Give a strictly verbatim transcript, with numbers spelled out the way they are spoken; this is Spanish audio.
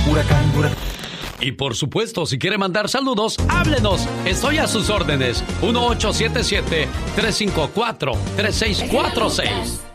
Huracán, huracán. Y por supuesto, si quiere mandar saludos, háblenos. Estoy a sus órdenes. uno ocho siete siete, tres cinco cuatro, tres seis cuatro seis.